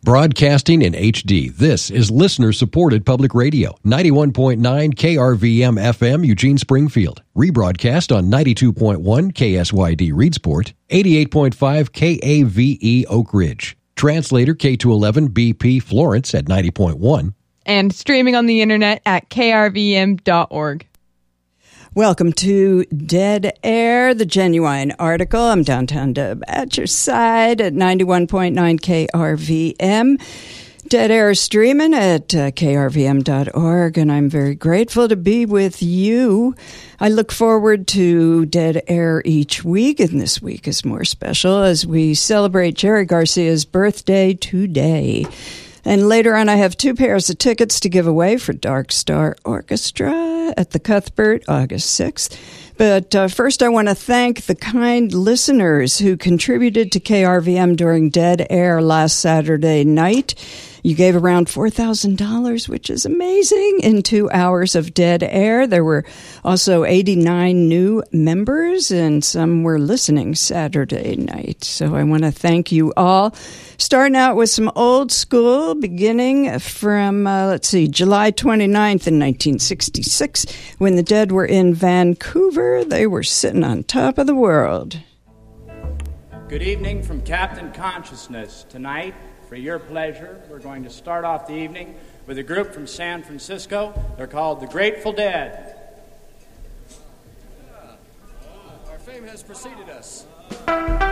Broadcasting in HD, this is listener-supported public radio, 91.9 KRVM FM Eugene Springfield. Rebroadcast on 92.1 KSYD Reedsport, 88.5 KAVE Oak Ridge. Translator K211 BP Florence at 90.1. And streaming on the internet at krvm.org. Welcome to Dead Air, the Genuine Article. I'm Downtown Deb at your side at 91.9 KRVM. Dead Air is streaming at krvm.org, and I'm very grateful to be with you. I look forward to Dead Air each week, and this week is more special as we celebrate Jerry Garcia's birthday today. And later on, I have 2 pairs of tickets to give away for Dark Star Orchestra at the Cuthbert, August 6th. But first, I want to thank the kind listeners who contributed to KRVM during Dead Air last Saturday night. You gave around $4,000, which is amazing, in 2 hours of Dead Air. There were also 89 new members, and some were listening Saturday night. So I want to thank you all. Starting out with some old school, beginning from, July 29th in 1966, when the Dead were in Vancouver. They were sitting on top of the world. Good evening from Captain Consciousness. Tonight, for your pleasure, we're going to start off the evening with a group from San Francisco. They're called the Grateful Dead. Our fame has preceded us.